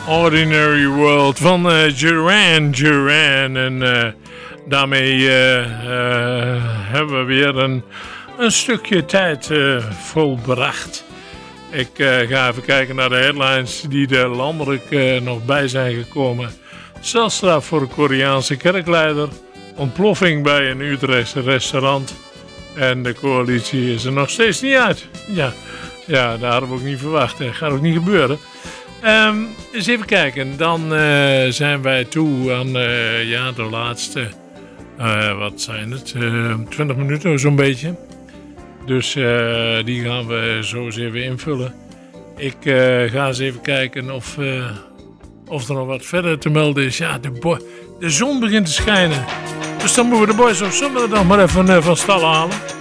Ordinary World van Duran. En daarmee hebben we weer een stukje tijd volbracht. Ik ga even kijken naar de headlines die er landelijk nog bij zijn gekomen. Celstraf voor een Koreaanse kerkleider. Ontploffing bij een Utrechtse restaurant. En de coalitie is er nog steeds niet uit. Ja, dat hadden we ook niet verwacht. Dat gaat ook niet gebeuren. Eens even kijken. Dan zijn wij toe aan de laatste... wat zijn het? 20 minuten zo'n beetje. Dus die gaan we zo eens even invullen. Ik ga eens even kijken of er nog wat verder te melden is. Ja, de zon begint te schijnen. Dus dan moeten we de Boys of Summer dan maar even van stal halen.